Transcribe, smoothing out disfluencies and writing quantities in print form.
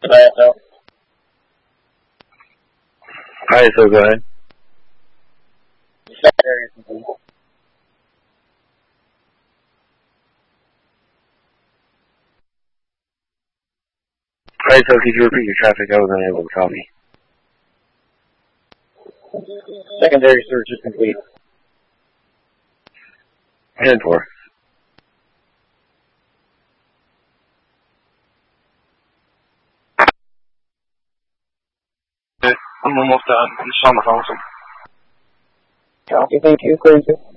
ISO. ISO, go ahead. Secondary is complete. ISO, could you repeat your traffic? I was unable to copy. Secondary search is complete. 10-4. I'm almost done. I'm just on the phone with him. Copy, thank you. Clear.